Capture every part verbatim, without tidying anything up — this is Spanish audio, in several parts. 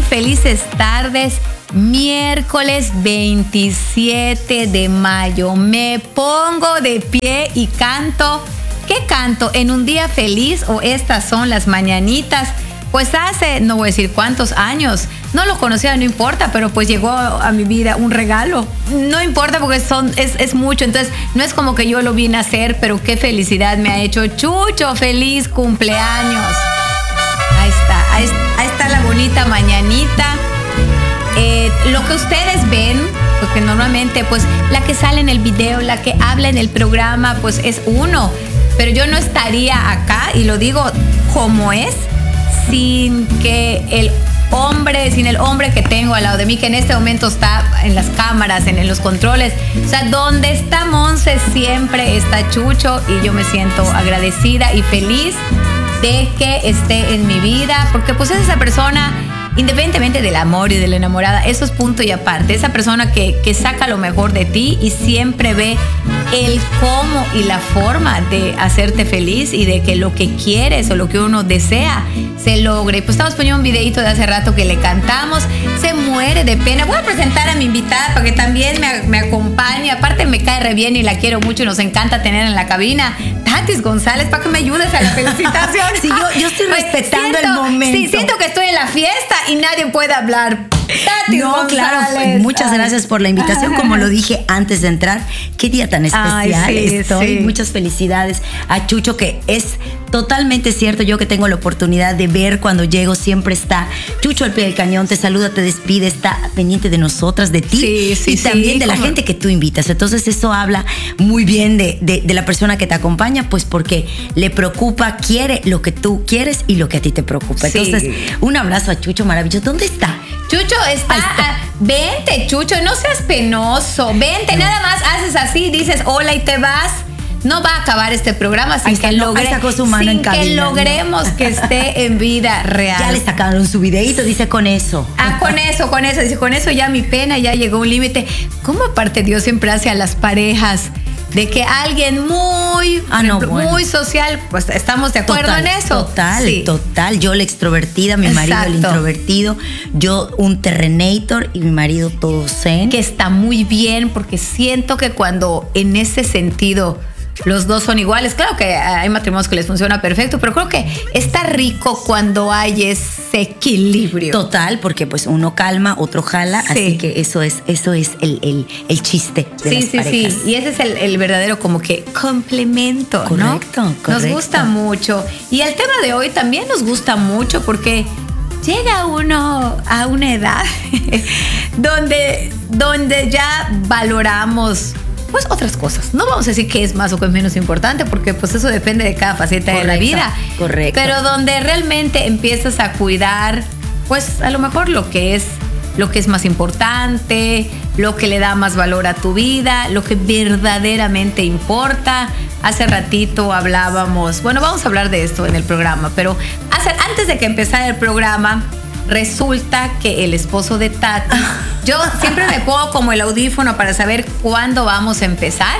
felices tardes. Miércoles veintisiete de mayo. Me pongo de pie y canto. ¿Qué canto? ¿En un día feliz o estas son las mañanitas? Pues hace, no voy a decir cuántos años, no lo conocía, no importa, pero pues llegó a mi vida un regalo. No importa porque son, es, es mucho, entonces no es como que yo lo vine a hacer, pero qué felicidad me ha hecho. Chucho, feliz cumpleaños. Ahí está, ahí, ahí está la bonita mañanita. Eh, lo que ustedes ven, porque normalmente pues la que sale en el video, la que habla en el programa, pues es uno. Pero yo no estaría acá, y lo digo como es, sin que el hombre, sin el hombre que tengo al lado de mí, que en este momento está en las cámaras, en, en los controles. O sea, donde está Monse siempre está Chucho, y yo me siento agradecida y feliz de que esté en mi vida, porque pues es esa persona, independientemente del amor y de la enamorada, eso es punto y aparte. Esa persona que, que saca lo mejor de ti y siempre ve el cómo y la forma de hacerte feliz y de que lo que quieres o lo que uno desea se logre. Y pues estamos poniendo un videito de hace rato que le cantamos. Se muere de pena. Voy a presentar a mi invitada para que también me, me acompañe. Aparte me cae re bien y la quiero mucho y nos encanta tener en la cabina. Tatis González, para que me ayudes a la felicitación. Sí, yo, yo estoy respetando siento, el momento. Sí, siento que estoy en la fiesta y nadie puede hablar. Tatis no, González. Claro, muchas gracias por la invitación. Como lo dije antes de entrar, qué día tan especial. Ay, sí, estoy. Sí. Muchas felicidades a Chucho, que es totalmente cierto. Yo que tengo la oportunidad de ver cuando llego, siempre está Chucho al pie del cañón, te saluda, te despide, está pendiente de nosotras, de ti, sí, sí, y sí, también de la ¿cómo? gente que tú invitas. Entonces eso habla muy bien de, de, de la persona que te acompaña, pues porque le preocupa, quiere lo que tú quieres y lo que a ti te preocupa. Sí. Entonces, un abrazo a Chucho maravilloso. ¿Dónde está? Chucho está, está. Vente, Chucho, no seas penoso. Vente, no. Nada más haces así, dices hola y te vas. No va a acabar este programa sin, está, que, no, logre, su mano sin en cabina, que logremos ¿no? que esté en vida real. Ya le sacaron su videito, dice con eso. Ah, con eso, con eso. Dice, con eso ya mi pena ya llegó a un límite. ¿Cómo aparte Dios siempre hace a las parejas? De que alguien muy, ah, no, ejemplo, bueno. muy social, pues estamos de acuerdo total, en eso. Total, sí. total. Yo la extrovertida, mi Exacto. marido el introvertido, yo un terrenator y mi marido todo zen. Que está muy bien, porque siento que cuando en ese sentido los dos son iguales, claro que hay matrimonios que les funciona perfecto, pero creo que está rico cuando hay ese equilibrio. Total, porque pues uno calma, otro jala, sí. Así que eso es, eso es el, el, el chiste de sí, las sí, parejas. Sí, y ese es el, el verdadero como que complemento, correcto, ¿no? Correcto. Nos gusta mucho. Y el tema de hoy también nos gusta mucho porque llega uno a una edad donde, donde ya valoramos pues otras cosas. No vamos a decir qué es más o qué es menos importante, porque pues eso depende de cada faceta correcto, de la vida. Correcto. Pero donde realmente empiezas a cuidar, pues a lo mejor lo que es lo que es más importante, lo que le da más valor a tu vida, lo que verdaderamente importa. Hace ratito hablábamos, bueno, vamos a hablar de esto en el programa, pero hace, antes de que empezara el programa, resulta que el esposo de Tati, yo siempre me pongo como el audífono para saber cuándo vamos a empezar,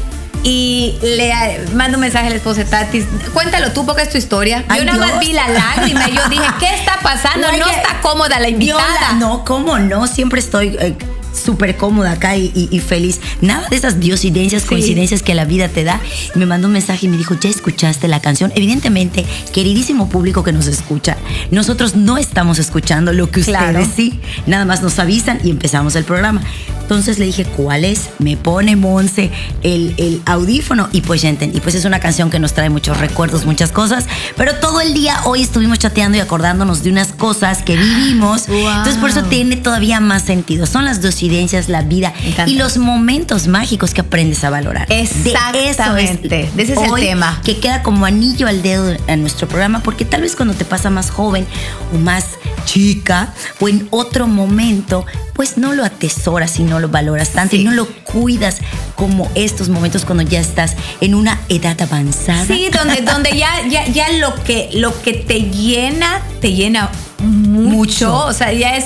y le mando un mensaje al esposo de Tati. Cuéntalo tú porque es tu historia. Yo Ay, nada Dios. más vi la lágrima y yo dije, ¿qué está pasando? No, no está cómoda la invitada. La, no, ¿cómo no? Siempre estoy eh, súper cómoda acá y, y, y feliz. Nada de esas diosidencias, sí. coincidencias que la vida te da. Me mandó un mensaje y me dijo, ¿ya escuchaste la canción? Evidentemente, queridísimo público que nos escucha, nosotros no estamos escuchando lo que ustedes claro. sí. Nada más nos avisan y empezamos el programa. Entonces le dije, ¿cuál es? Me pone Monse el, el audífono y pues ya entendí. Y pues es una canción que nos trae muchos recuerdos, muchas cosas. Pero todo el día hoy estuvimos chateando y acordándonos de unas cosas que vivimos. Wow. Entonces por eso tiene todavía más sentido. Son las dosidencias, la vida y los momentos mágicos que aprendes a valorar. Exactamente. De, eso es de ese es hoy, el tema. Que queda como anillo al dedo en nuestro programa, porque tal vez cuando te pasa más joven o más chica o en otro momento, pues no lo atesoras y no lo valoras tanto sí. y no lo cuidas como estos momentos cuando ya estás en una edad avanzada. Sí, donde, donde ya, ya, ya lo que, lo que te llena, te llena mucho. mucho. O sea, ya es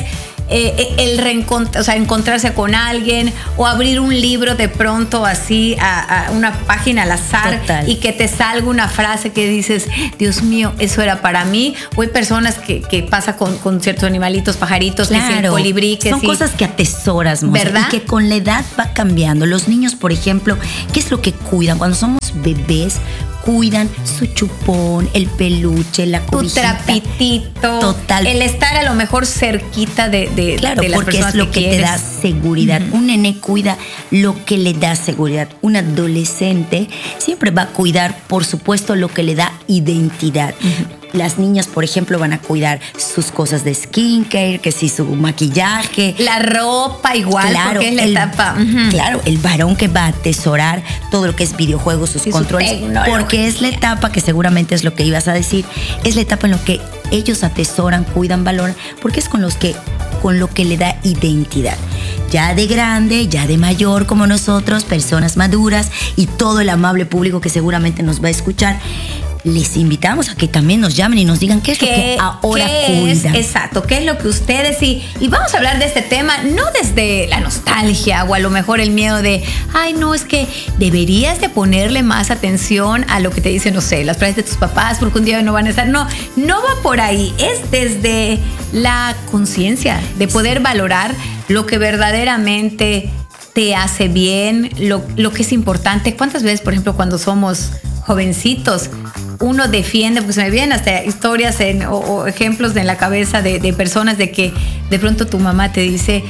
eh, el reencontrar, o sea, encontrarse con alguien o abrir un libro de pronto así a, a una página al azar. Total. Y que te salga una frase que dices, Dios mío, eso era para mí. O hay personas que, que pasa con, con ciertos animalitos, pajaritos, claro, que si el colibrí, que son si, cosas que atesoras, Monse, ¿verdad? Y que con la edad va cambiando. Los niños, por ejemplo, ¿qué es lo que cuidan? Cuando somos bebés, cuidan su chupón, el peluche, la cobijita. Tu trapitito. Total. El estar a lo mejor cerquita de, de, claro, de las porque personas es lo que, que te da seguridad. Uh-huh. Un nene cuida lo que le da seguridad. Un adolescente siempre va a cuidar, por supuesto, lo que le da identidad. Uh-huh. Las niñas, por ejemplo, van a cuidar sus cosas de skincare, que si su maquillaje. La ropa igual, claro, porque es la el, etapa. Uh-huh. Claro, el varón que va a atesorar todo lo que es videojuegos, sus sí, controles. Su porque es la etapa, que seguramente es lo que ibas a decir, es la etapa en la que ellos atesoran, cuidan, valoran, porque es con los que, con lo que le da identidad. Ya de grande, ya de mayor como nosotros, personas maduras y todo el amable público que seguramente nos va a escuchar, les invitamos a que también nos llamen y nos digan qué es ¿Qué, lo que ahora qué cuidan. Es, exacto, qué es lo que ustedes y, y vamos a hablar de este tema no desde la nostalgia o a lo mejor el miedo de, ay no, es que deberías de ponerle más atención a lo que te dicen, no sé, las frases de tus papás porque un día no van a estar. No, no va por ahí, es desde la conciencia de poder valorar lo que verdaderamente te hace bien, lo, lo que es importante. ¿Cuántas veces, por ejemplo, cuando somos jovencitos, uno defiende, porque se me vienen hasta historias en, o, o ejemplos en la cabeza de, de personas de que de pronto tu mamá te dice,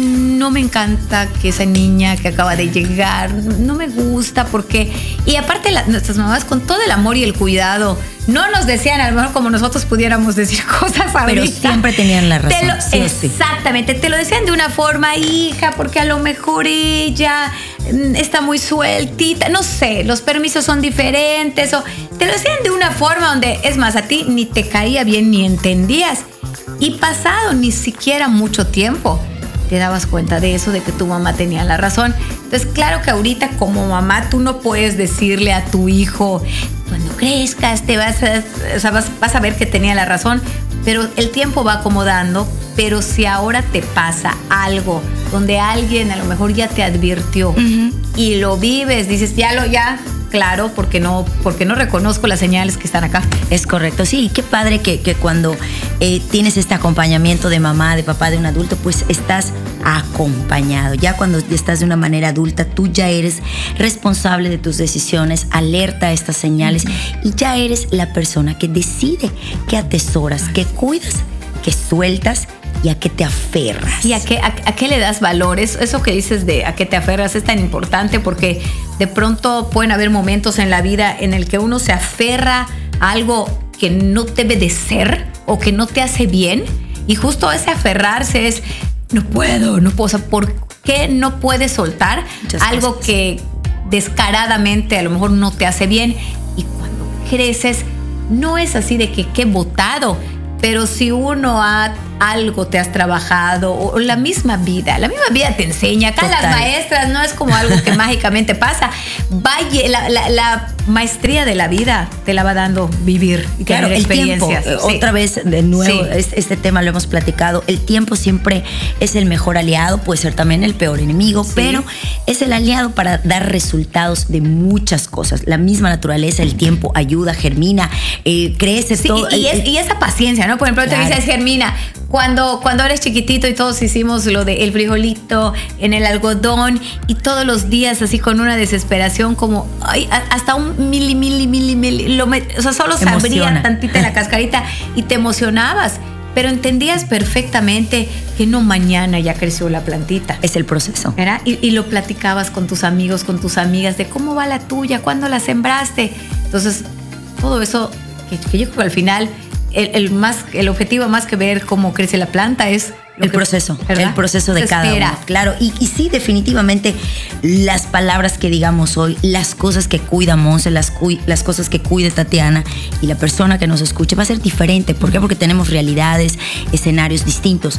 no me encanta que esa niña que acaba de llegar, no me gusta porque... Y aparte la, nuestras mamás con todo el amor y el cuidado no nos decían a lo mejor como nosotros pudiéramos decir cosas ahorita. Pero siempre tenían la razón. Te lo, sí, exactamente, sí. Te lo decían de una forma, hija, porque a lo mejor ella está muy sueltita, no sé, los permisos son diferentes, o te lo decían de una forma donde, es más, a ti ni te caía bien ni entendías. Y pasado ni siquiera mucho tiempo, te dabas cuenta de eso, de que tu mamá tenía la razón. Entonces, claro que ahorita como mamá tú no puedes decirle a tu hijo, cuando crezcas te vas a, o sea, vas, vas a ver que tenía la razón, pero el tiempo va acomodando. Pero si ahora te pasa algo donde alguien a lo mejor ya te advirtió uh-huh. y lo vives, dices, ya lo, ya... Claro, porque no, porque no reconozco las señales que están acá. Es correcto, sí. Qué padre que, que cuando eh, tienes este acompañamiento de mamá, de papá, de un adulto, pues estás acompañado. Ya cuando estás de una manera adulta, tú ya eres responsable de tus decisiones, alerta a estas señales uh-huh. y ya eres la persona que decide qué atesoras, qué cuidas, qué sueltas y a qué te aferras. ¿Y a qué, a, a qué le das valores? Eso que dices de a qué te aferras es tan importante porque de pronto pueden haber momentos en la vida en el que uno se aferra a algo que no debe de ser o que no te hace bien y justo ese aferrarse es no puedo, no puedo, o sea, ¿por qué no puedes soltar Muchas algo cosas. Que descaradamente a lo mejor no te hace bien? Y cuando creces no es así de que qué botado, pero si uno ha algo te has trabajado o la misma vida, la misma vida te enseña. Acá Total. Las maestras no es como algo que mágicamente pasa. Vaya, la, la, la maestría de la vida te la va dando vivir y claro, tener experiencias. El tiempo, sí. Otra vez de nuevo, sí. este, este tema lo hemos platicado. El tiempo siempre es el mejor aliado, puede ser también el peor enemigo, sí. pero es el aliado para dar resultados de muchas cosas. La misma naturaleza, el tiempo ayuda, germina, eh, crece sí, todo. Y, y, el, es, y esa paciencia, ¿no? Por ejemplo, claro. te dices germina. Cuando, cuando eres chiquitito y todos hicimos lo del frijolito en el algodón y todos los días así con una desesperación como ay, hasta un mili, mili, mili, mili, lo met, o sea, solo se abría tantita la cascarita y te emocionabas, pero entendías perfectamente que no mañana ya creció la plantita. Es el proceso. ¿Verdad? Y, y lo platicabas con tus amigos, con tus amigas de cómo va la tuya, cuándo la sembraste. Entonces, todo eso que, que yo creo que al final... El, el, más, el objetivo más que ver cómo crece la planta es el que, proceso, ¿verdad? El proceso de Se cada espera. Uno. Claro, y, y sí, definitivamente las palabras que digamos hoy, las cosas que cuida Monse, las, las cosas que cuide Tatiana y la persona que nos escuche va a ser diferente. ¿Por qué? Porque tenemos realidades, escenarios distintos.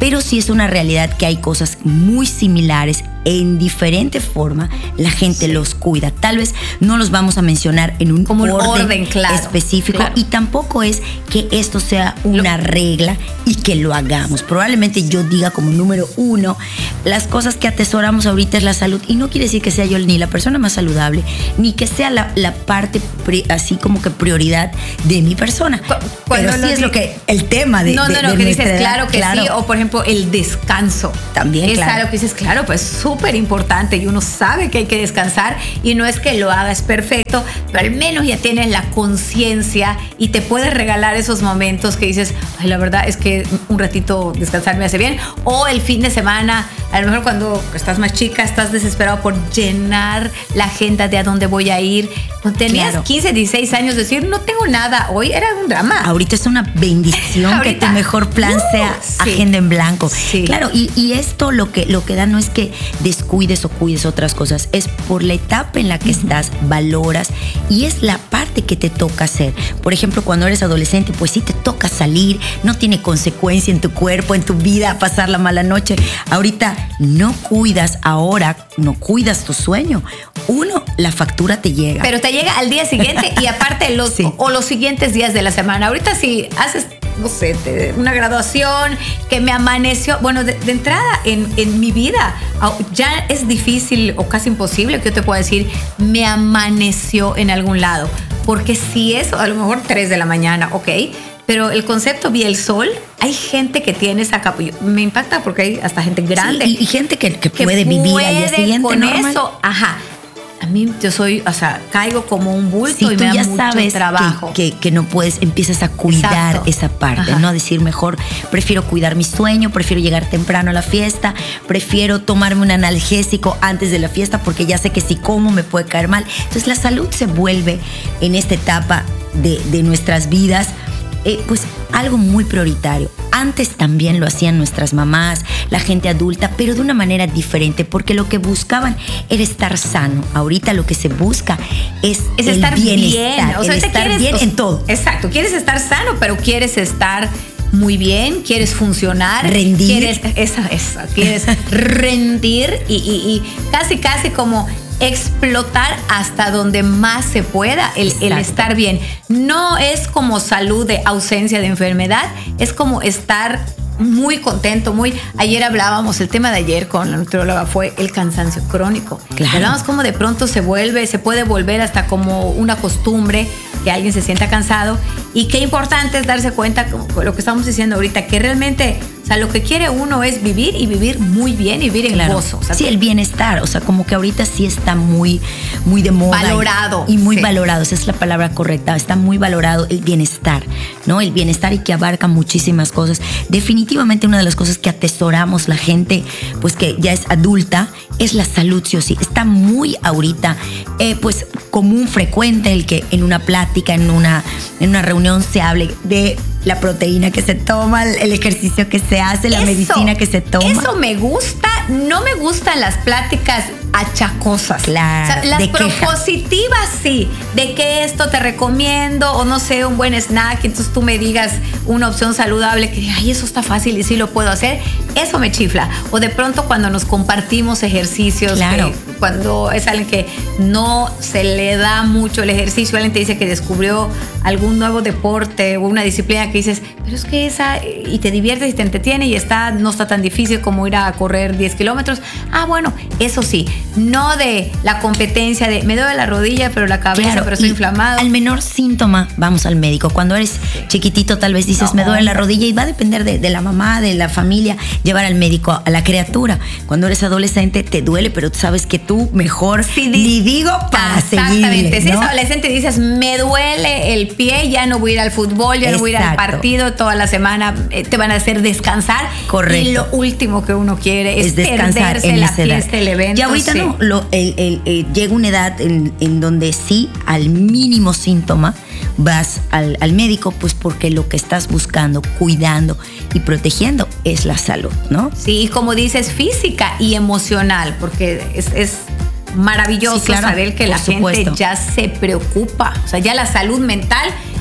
pero sí es una realidad que hay cosas muy similares. En diferente forma la gente sí. los cuida. Tal vez no los vamos a mencionar en un, Como un orden, orden claro, específico claro. y tampoco es que esto sea una lo, regla y que lo hagamos. Probablemente yo diga como número uno, las cosas que atesoramos ahorita es la salud, y no quiere decir que sea yo ni la persona más saludable ni que sea la, la parte pri, así como que prioridad de mi persona. Cuando pero sí es lo que el tema de no no de, no de que dices edad, claro que claro. sí, o por ejemplo el descanso también es claro. algo que dices claro pues súper importante y uno sabe que hay que descansar y no es que lo hagas perfecto, pero al menos ya tienes la conciencia y te puedes regalar esos momentos que dices, ay, la verdad es que un ratito descansar me hace bien, o el fin de semana, a lo mejor cuando estás más chica estás desesperado por llenar la agenda de a dónde voy a ir. Cuando tenías claro. quince, dieciséis años, decir no tengo nada, hoy era un drama. Ahorita es una bendición que tu mejor plan uh, sea sí. agenda en blanco. Sí. Claro, y, y esto lo que, lo que da no es que descuides o cuides otras cosas, es por la etapa en la que uh-huh. estás, valoras, y es la parte que te toca hacer. Por ejemplo, cuando eres adolescente, pues sí te toca salir, no tiene consecuencia en tu cuerpo, en tu vida, pasar la mala noche. Ahorita no cuidas, ahora no cuidas tu sueño. Uno, la factura te llega. Pero te llega al día siguiente y aparte los, sí. o los siguientes días de la semana. Ahorita si haces, no sé, te, una graduación que me amaneció, bueno, de, de entrada en, en mi vida ya es difícil o casi imposible que yo te pueda decir me amaneció en algún lado. Porque si es a lo mejor tres de la mañana, ok, pero el concepto vi el sol, hay gente que tiene esa capa. Me impacta porque hay hasta gente grande. Sí, y, y gente que, que, que puede vivir al día siguiente con normal. eso, ajá. A mí yo soy, o sea, caigo como un bulto si y me da ya mucho sabes trabajo. Que, que, que no puedes, empiezas a cuidar Exacto. esa parte, Ajá. ¿no? A decir mejor, prefiero cuidar mi sueño, prefiero llegar temprano a la fiesta, prefiero tomarme un analgésico antes de la fiesta porque ya sé que si como me puede caer mal. Entonces la salud se vuelve en esta etapa de, de nuestras vidas Eh, pues algo muy prioritario. Antes también lo hacían nuestras mamás, la gente adulta, pero de una manera diferente, porque lo que buscaban era estar sano. Ahorita lo que se busca es, es el estar bienestar, bien, o sea, el estar quieres, bien o sea, en todo. Exacto, quieres estar sano, pero quieres estar muy bien, quieres funcionar, rendir, quieres, esa, esa, quieres rendir y, y, y casi, casi como explotar hasta donde más se pueda el, el estar bien. No es como salud de ausencia de enfermedad, es como estar muy contento, muy... Ayer hablábamos, el tema de ayer con la nutrióloga fue el cansancio crónico. Claro. Hablamos cómo de pronto se vuelve, se puede volver hasta como una costumbre que alguien se sienta cansado, y qué importante es darse cuenta, como lo que estamos diciendo ahorita, que realmente, o sea, lo que quiere uno es vivir y vivir muy bien y vivir en claro. gozo. O sea, sí, el bienestar, o sea, como que ahorita sí está muy, muy de moda. Valorado. Y, y muy sí. valorado, esa es la palabra correcta, está muy valorado el bienestar, ¿no? El bienestar y que abarca muchísimas cosas. Definitivamente una de las cosas que atesoramos la gente, pues que ya es adulta, es la salud, sí o sí. Está muy ahorita, eh, pues común, frecuente el que en una plática, en una, en una reunión se hable de la proteína que se toma, el ejercicio que se hace, la eso, medicina que se toma. Eso me gusta. No me gustan las pláticas achacosas. Claro, o sea, las de propositivas queja. Sí, de que esto te recomiendo, o no sé, un buen snack, entonces tú me digas una opción saludable que ay, eso está fácil y sí lo puedo hacer. Eso me chifla. O de pronto cuando nos compartimos ejercicios, claro. que cuando es alguien que no se le da mucho el ejercicio, alguien te dice que descubrió algún nuevo deporte o una disciplina que dices, pero es que esa, y te diviertes y te entretiene y está, no está tan difícil como ir a correr diez kilómetros. Ah, bueno, eso sí, no de la competencia de me duele la rodilla, pero la cabeza, claro, pero estoy inflamado. Al menor síntoma, vamos al médico. Cuando eres chiquitito, tal vez dices, no, me duele la rodilla, y va a depender de, de la mamá, de la familia, llevar al médico a la criatura. Cuando eres adolescente, te duele, pero tú sabes que tú mejor sí, ni digo para seguir. Exactamente. Si ¿no? eres adolescente y dices, me duele el pie, ya no voy a ir al fútbol, ya Exacto. no voy a ir al partido, toda la semana eh, te van a hacer descansar. Correcto. Y lo último que uno quiere es, es descansar en la esa fiesta, edad. el evento. Y ahorita sí. no, lo, el, el, el, llega una edad en, en donde sí, al mínimo síntoma, vas al, al médico, pues porque lo que estás buscando, cuidando y protegiendo es la salud, ¿no? Sí, y como dices, física y emocional, porque es, es maravilloso sí, claro, saber que la supuesto. gente ya se preocupa. O sea, ya la salud mental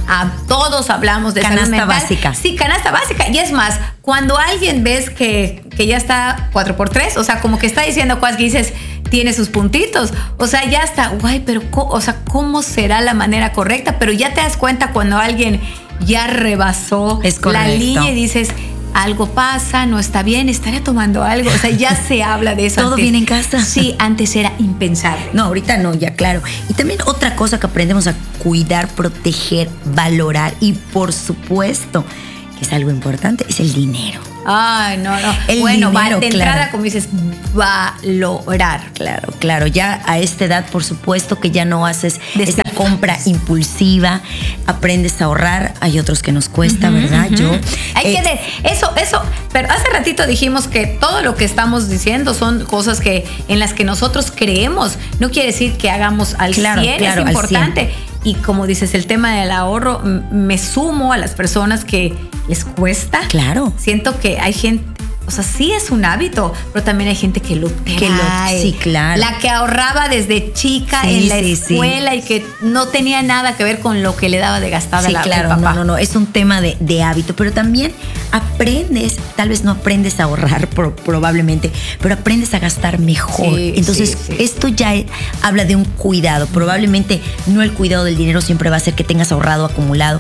a todos hablamos de canasta salud mental. básica. Sí, canasta básica. Y es más, cuando alguien ves que, que ya está cuatro por tres, o sea, como que está diciendo cosas que dices, tiene sus puntitos. O sea, ya está, guay, pero o sea, ¿cómo será la manera correcta? Pero ya te das cuenta cuando alguien ya rebasó la línea y dices, algo pasa, no está bien, estaría tomando algo. O sea, ya se habla de eso. Todo antes, viene en casa. Sí, antes era impensable. No, ahorita no, ya claro. Y también otra cosa que aprendemos a cuidar, proteger, valorar y por supuesto, que es algo importante, es el dinero. Ay, no, no. El bueno, dinero, va, de claro. entrada, como dices, valorar. Claro, claro. Ya a esta edad, por supuesto que ya no haces De esa estar- compra impulsiva, aprendes a ahorrar. Hay otros que nos cuesta, Ujú, ¿verdad? ujú. Yo. Hay eh, que de, eso, eso, pero hace ratito dijimos que todo lo que estamos diciendo son cosas que en las que nosotros creemos. No quiere decir que hagamos al Claro, cien, claro, es al importante. Y como dices, el tema del ahorro, m- me sumo a las personas que les cuesta. Claro. Siento que hay gente, o sea, sí es un hábito, pero también hay gente que lo trae. Que lo- sí, claro. La que ahorraba desde chica Sí, en la sí, sí. escuela y que no tenía nada que ver con lo que le daba de gastada Sí, la, claro, el papá. no, no, no, es un tema de, de hábito, pero también aprendes, tal vez no aprendes a ahorrar pro- probablemente, pero aprendes a gastar mejor. Sí, Entonces, sí, sí. esto ya eh, habla de un cuidado. Probablemente no el cuidado del dinero siempre va a ser que tengas ahorrado, acumulado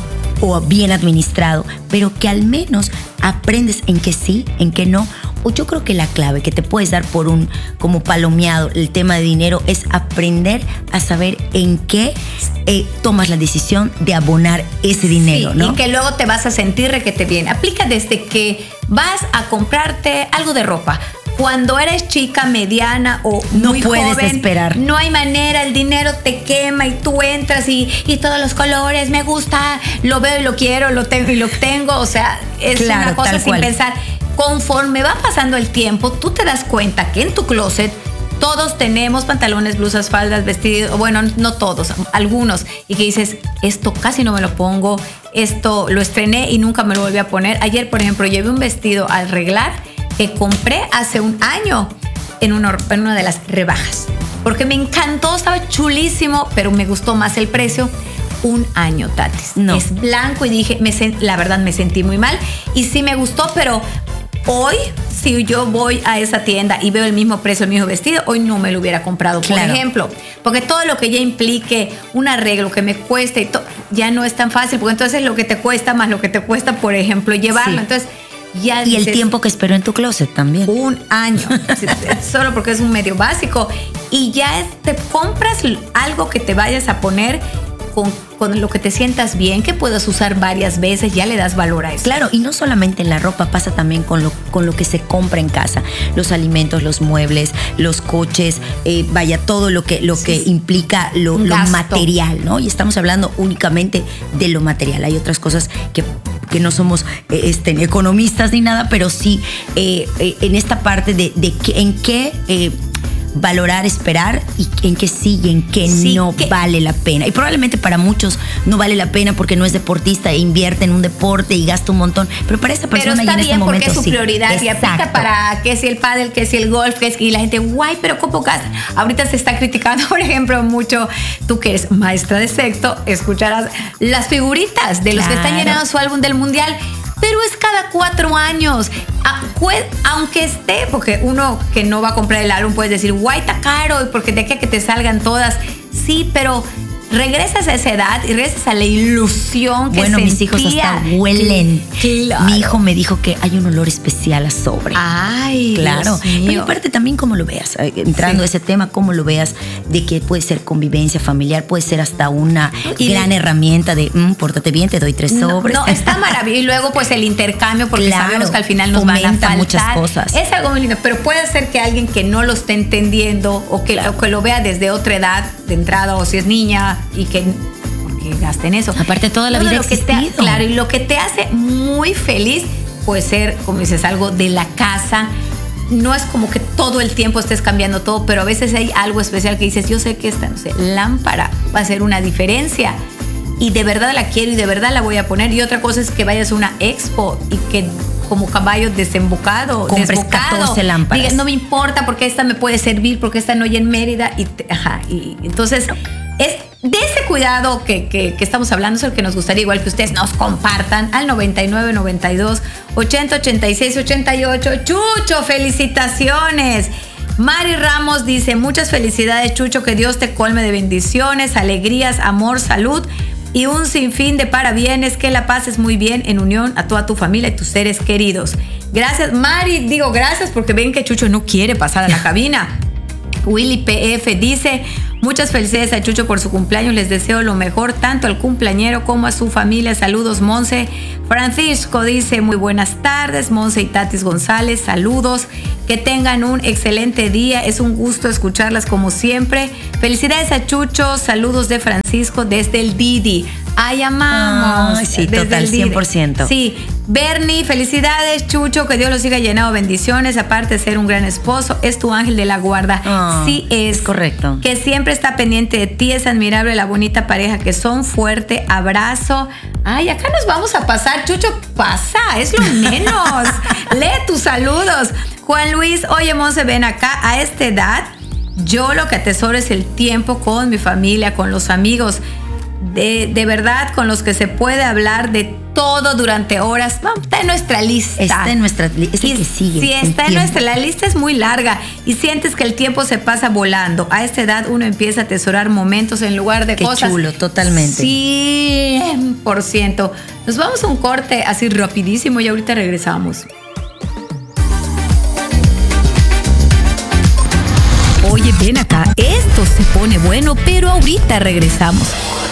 o bien administrado, pero que al menos aprendes en que sí, en que no. O yo creo que la clave que te puedes dar por un como palomeado el tema de dinero es aprender a saber en qué eh, tomas la decisión de abonar ese dinero, Sí, ¿no? y que luego te vas a sentir requete bien. Aplica desde que vas a comprarte algo de ropa. Cuando eres chica, mediana o No muy puedes joven, esperar. no hay manera, el dinero te quema y tú entras y, y todos los colores, me gusta, lo veo y lo quiero, lo tengo y lo tengo. O sea, es Claro, una cosa tal sin cual. pensar. Conforme va pasando el tiempo, tú te das cuenta que en tu closet todos tenemos pantalones, blusas, faldas, vestidos, bueno, no todos, algunos, y que dices, esto casi no me lo pongo, esto lo estrené y nunca me lo volví a poner. Ayer, por ejemplo, llevé un vestido al arreglar que compré hace un año en una, en una de las rebajas, porque me encantó, estaba chulísimo, pero me gustó más el precio. Un año, Tatis. No. Es blanco y dije, me sen- la verdad me sentí muy mal y sí me gustó, pero hoy, si yo voy a esa tienda y veo el mismo precio, el mismo vestido, hoy no me lo hubiera comprado, Claro. por ejemplo. Porque todo lo que ya implique un arreglo que me cueste, y to- ya no es tan fácil, porque entonces lo que te cuesta más lo que te cuesta, por ejemplo, llevarlo. Sí. Entonces, ya Y el dices, tiempo que esperó en tu closet también. un año, solo porque es un medio básico. Y ya es- te compras algo que te vayas a poner con, con lo que te sientas bien, que puedas usar varias veces, ya le das valor a eso. Claro, y no solamente en la ropa, pasa también con lo, con lo que se compra en casa. Los alimentos, los muebles, los coches, eh, vaya, todo lo que, lo que Sí. implica lo, lo Gasto. material, ¿no? Y estamos hablando únicamente de lo material. Hay otras cosas que, que no somos eh, este, economistas ni nada, pero sí eh, eh, en esta parte de, de que, en qué... eh, valorar, esperar y en qué sí y en qué Sí, no que- vale la pena. Y probablemente para muchos no vale la pena porque no es deportista e invierte en un deporte y gasta un montón. Pero para esa Pero persona y está en este bien porque momento es su sí. prioridad y aplica Exacto. para que si el pádel, que si el golf, que si y la gente, guay, pero ¿cómo gasta? Ahorita se está criticando, por ejemplo, mucho, tú que eres maestra de sexto, escucharás las figuritas de los que están Claro. llenando su álbum del mundial. Pero es cada cuatro años. A- cue- Aunque esté, porque uno que no va a comprar el álbum puede decir, guay, está caro, porque de aquí a que te salgan todas. Sí, pero regresas a esa edad y regresas a la ilusión que Bueno, mis hijos sentía. hasta huelen. Claro. Mi hijo me dijo que hay un olor especial a sobre. Ay, Claro, Dios mío. pero aparte también cómo lo veas, eh, entrando Sí. a ese tema, cómo lo veas, de que puede ser convivencia familiar, puede ser hasta una Y- gran herramienta de, mm, pórtate bien, te doy tres No, sobres. no, está maravilloso. Y luego, pues el intercambio, porque Claro, sabemos que al final nos van a fomenta faltar. muchas cosas. Es algo muy lindo, pero puede ser que alguien que no lo esté entendiendo o que, o que lo vea desde otra edad de entrada, o si es niña y que porque gasten eso. Aparte, toda la Todo vida lo ha que te, existido. claro, y lo que te hace muy feliz puede ser, como dices, algo de la casa. No es como que todo el tiempo estés cambiando todo, pero a veces hay algo especial que dices, yo sé que esta, no sé, lámpara va a hacer una diferencia. Y de verdad la quiero y de verdad la voy a poner. Y otra cosa es que vayas a una expo y que como caballo desembocado, Compres desbocado, catorce lámparas. digas, no me importa porque esta me puede servir, porque esta no hay en Mérida. Y, te- ajá, y entonces es de ese cuidado que, que, que estamos hablando es el que nos gustaría igual que ustedes nos compartan al noventa y nueve, noventa y dos, ochenta, ochenta y seis, ochenta y ocho. Chucho, felicitaciones. Mari Ramos dice, muchas felicidades, Chucho, que Dios te colme de bendiciones, alegrías, amor, salud y un sinfín de parabienes, que la pases muy bien en unión a toda tu familia y tus seres queridos. Gracias, Mari, digo gracias porque ven que Chucho no quiere pasar a la cabina. Willy P F dice, muchas felicidades a Chucho por su cumpleaños, les deseo lo mejor tanto al cumpleañero como a su familia, saludos Monse. Francisco dice, muy buenas tardes, Monse y Tatis González, saludos, que tengan un excelente día, es un gusto escucharlas como siempre, felicidades a Chucho, saludos de Francisco desde el Didi. Ay, amamos. Ay, sí, total, cien por ciento. Sí, Bernie, felicidades, Chucho, que Dios lo siga llenado de bendiciones, aparte de ser un gran esposo, es tu ángel de la guarda. Oh, sí es. Correcto. Que siempre está pendiente de ti, es admirable la bonita pareja que son, fuerte abrazo. Ay, acá nos vamos a pasar, Chucho, pasa, es lo menos. Lee tus saludos. Juan Luis, oye, Monse, ven acá, a esta edad, yo lo que atesoro es el tiempo con mi familia, con los amigos. De, de verdad, con los que se puede hablar de todo durante horas. No, está en nuestra lista. Está en nuestra lista. Es el que sigue. Sí, está en nuestra. La lista es muy larga y sientes que el tiempo se pasa volando. A esta edad uno empieza a atesorar momentos en lugar de Qué cosas. Qué chulo, totalmente. cien por ciento. Nos vamos a un corte así rapidísimo y ahorita regresamos. Oye, ven acá. Esto se pone bueno, pero ahorita regresamos.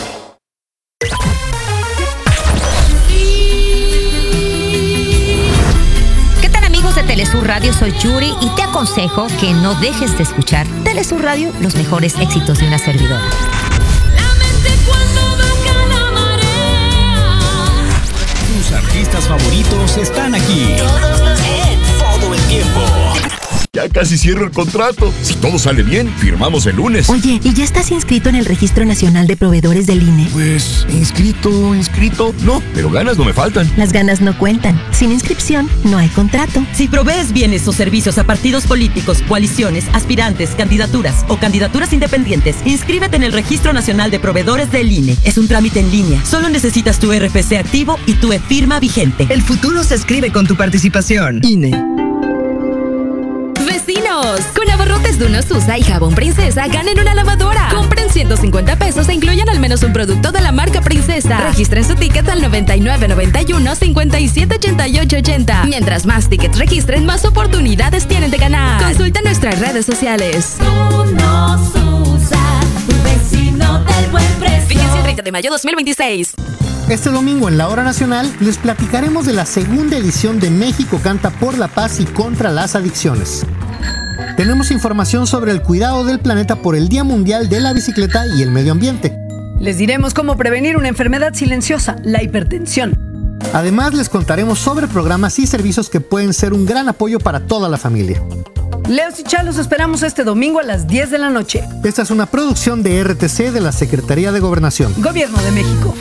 De Telesur Radio, soy Yuri y te aconsejo que no dejes de escuchar Telesur Radio, los mejores éxitos de una servidora. La mente cuando baja la marea. Tus artistas favoritos están aquí. Todos los hits, todo el tiempo. Ya casi cierro el contrato. Si todo sale bien, firmamos el lunes. Oye, ¿y ya estás inscrito en el Registro Nacional de Proveedores del I N E? Pues, inscrito, inscrito. No, pero ganas no me faltan. Las ganas no cuentan. Sin inscripción, no hay contrato. Si provees bienes o servicios a partidos políticos, coaliciones, aspirantes, candidaturas o candidaturas independientes, inscríbete en el Registro Nacional de Proveedores del I N E. Es un trámite en línea. Solo necesitas tu R F C activo y tu e-firma vigente. El futuro se escribe con tu participación. I N E. Vecinos, con abarrotes de Uno Susa y Jabón Princesa, ganen una lavadora. Compren ciento cincuenta pesos e incluyan al menos un producto de la marca Princesa. Registren su ticket al noventa y nueve, noventa y uno, cincuenta y siete, ochenta y ocho, ochenta. Mientras más tickets registren, más oportunidades tienen de ganar. Consulta nuestras redes sociales. Uno Susa, un vecino del buen precio. Fíjense el treinta de mayo dos mil veintiséis. Este domingo en la Hora Nacional les platicaremos de la segunda edición de México Canta por la Paz y contra las Adicciones. Tenemos información sobre el cuidado del planeta por el Día Mundial de la Bicicleta y el Medio Ambiente. Les diremos cómo prevenir una enfermedad silenciosa, la hipertensión. Además, les contaremos sobre programas y servicios que pueden ser un gran apoyo para toda la familia. Leos y Chá, los esperamos este domingo a las diez de la noche. Esta es una producción de R T C de la Secretaría de Gobernación. Gobierno de México.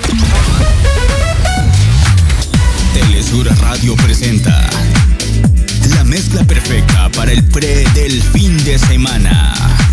Telesur Radio presenta la mezcla perfecta para el pre del fin de semana.